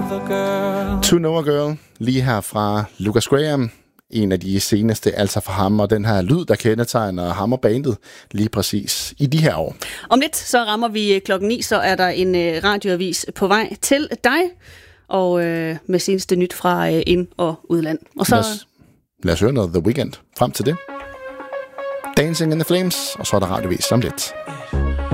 To Know a Girl, lige her fra Lucas Graham. En af de seneste, altså for ham, og den her lyd, der kendetegner ham og bandet lige præcis i de her år. Om lidt, så rammer vi 9:00, så er der en radioavis på vej til dig, og med seneste nyt fra ind- og udland. Og så... Lad os høre noget The Weeknd frem til det. Dancing in the Flames, og så er der radioavis om lidt.